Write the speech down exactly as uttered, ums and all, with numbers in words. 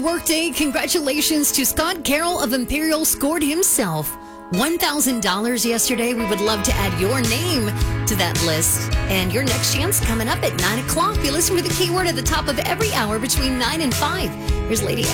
workday. Congratulations to Scott Carroll of Imperial, scored himself one thousand dollars yesterday. We would love to add your name to that list. And your next chance coming up at nine o'clock. You listen for the keyword at the top of every hour between nine and five. Here's Lady